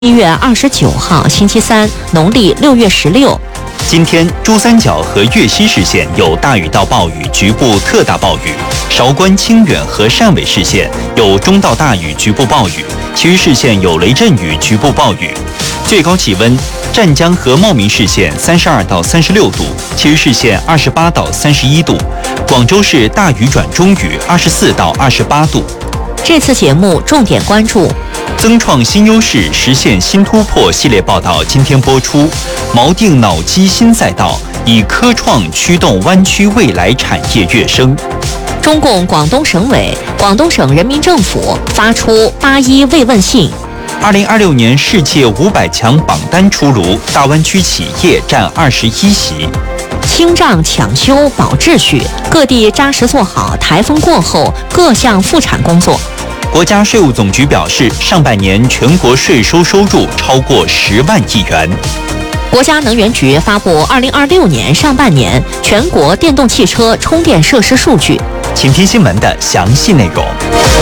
1月29号星期三，农历6月16。 今天珠三角和粤西市县有大雨到暴雨，局部特大暴雨；韶关、清远和汕尾市县有中到大雨，局部暴雨；其余市县有雷阵雨，局部暴雨。最高气温：湛江和茂名市县32到36度，其余市县28到31度；广州市大雨转中雨，24到28度。 这次节目重点关注： 增创新优势，实现新突破系列报道今天播出。锚定脑机新赛道，以科创驱动湾区未来产业跃升。 中共广东省委、广东省人民政府发出81慰问信。 2026年世界500强榜单出炉，大湾区企业占21席。 清障抢修保秩序，各地扎实做好台风过后各项复产工作。 国家税务总局表示，上半年全国税收收入超过10万亿元。 国家能源局发布2026年上半年全国电动汽车充电设施数据。 请听新闻的详细内容。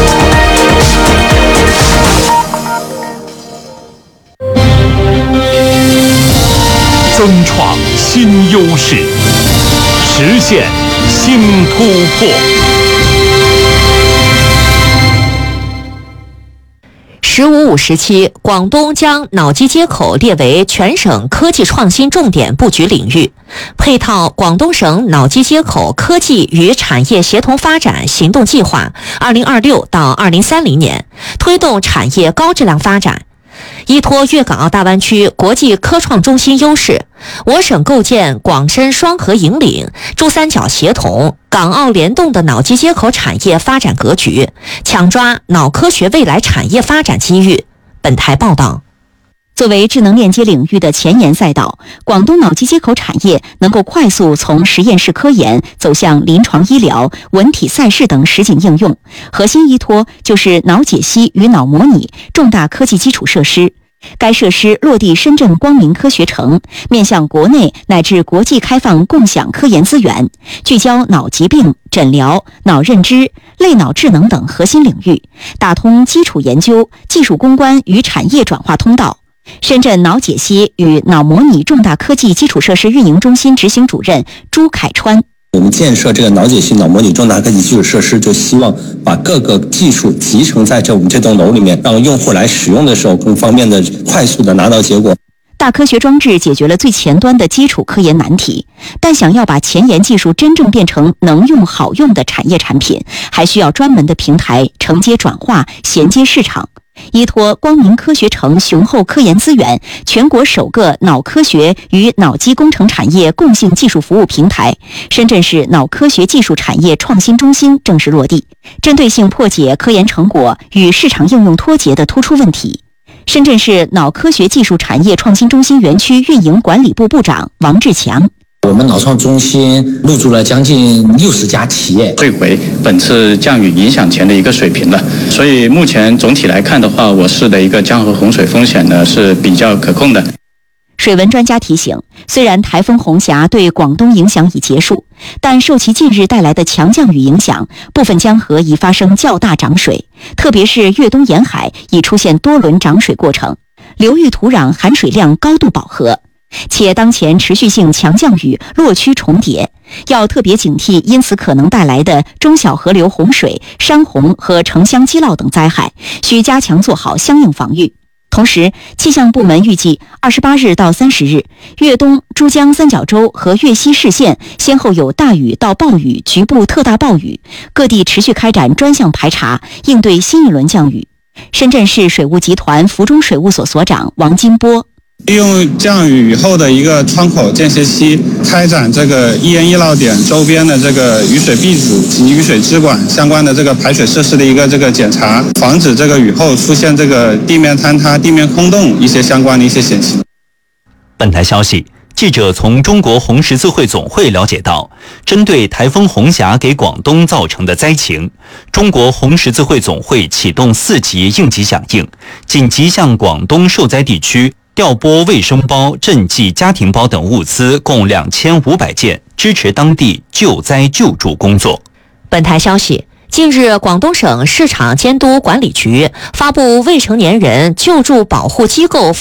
增创新优势，实现新突破。 “15+5”时期，广东将脑机接口列为全省科技创新重点布局领域，配套广东省脑机接口科技与产业协同发展行动计划2026到2030年，推动产业高质量发展。依托粤港澳大湾区国际科创中心优势，我省构建广深双核引领、珠三角协同、港澳联动的脑机接口产业发展格局，抢抓脑科学未来产业发展机遇。本台报道。 作为智能链接领域的前沿赛道，广东脑机接口产业能够快速从实验室科研走向临床医疗、文体赛事等实景应用，核心依托就是脑解析与脑模拟重大科技基础设施。该设施落地深圳光明科学城，面向国内乃至国际开放共享科研资源，聚焦脑疾病、诊疗、脑认知、类脑智能等核心领域，打通基础研究、技术攻关与产业转化通道。深圳脑解析与脑模拟重大科技基础设施运营中心执行主任朱凯川： 我们建设这个脑解析、脑模拟重大科技基础设施，就希望把各个技术集成在我们这栋楼里面，让用户来使用的时候更方便的、快速的拿到结果。 大科学装置解决了最前端的基础科研难题，但想要把前沿技术真正变成能用好用的产业产品，还需要专门的平台承接转化、衔接市场。依托光明科学城雄厚科研资源，全国首个脑科学与脑机工程产业共性技术服务平台——深圳市脑科学技术产业创新中心正式落地，针对性破解科研成果与市场应用脱节的突出问题。深圳市脑科学技术产业创新中心园区运营管理部部长王志强： 我们脑创中心入驻了将近60家企业， 退回本次降雨影响前的一个水平了。所以目前总体来看的话，我市的一个江河洪水风险呢是比较可控的。 水文专家提醒，虽然台风红霞对广东影响已结束，但受其近日带来的强降雨影响，部分江河已发生较大涨水，特别是粤东沿海已出现多轮涨水过程，流域土壤含水量高度饱和。且当前持续性强降雨落区重叠，要特别警惕因此可能带来的中小河流洪水、山洪和城乡积涝等灾害，需加强做好相应防御。同时，气象部门预计28日到30日，粤东、珠江三角洲和粤西市县先后有大雨到暴雨、局部特大暴雨，各地持续开展专项排查，应对新一轮降雨。深圳市水务集团福中水务所所长王金波： 利用降雨以后的一个窗口间歇期，开展这个易淹易涝点周边的这个雨水壁组及雨水支管相关的这个排水设施的一个检查，防止这个雨后出现这个地面坍塌、地面空洞一些相关的一些险情。 本台消息，记者从中国红十字会总会了解到，针对台风红霞给广东造成的灾情，中国红十字会总会启动4级应急响应，紧急向广东受灾地区调拨卫生包、赈济家庭包等物资共2500件，支持当地救灾救助工作。 本台消息， 近日，广东省市场监督管理局发布未成年人救助保护机构